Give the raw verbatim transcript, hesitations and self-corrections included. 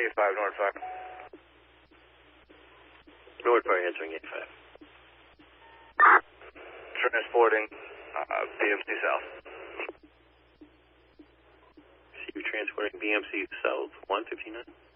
eighty-five, North five. North five, answering eighty-five. Transporting uh, B M C South. See you transporting B M C South, one fifty-nine.